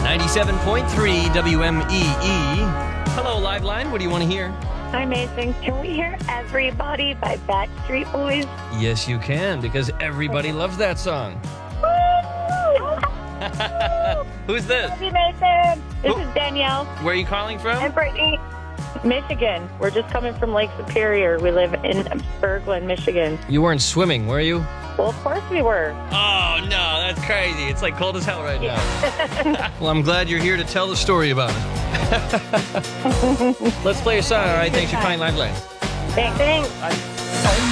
97.3 WMEE. Hello, Liveline. What do you want to hear? Hi, Mason. Can we hear Everybody by Backstreet Boys? Yes, you can, because everybody loves that song. Who's this? Hey, Mason. This is Danielle Where are you calling from? and Brittany. Michigan. We're just coming from Lake Superior. We live in Berglund, Michigan. You weren't swimming, were you? Well, of course we were. Oh, no, that's crazy. It's like cold as hell right now. Well, I'm glad you're here to tell the story about it. Let's play a song, all right? Thanks for calling Liveline. Thanks.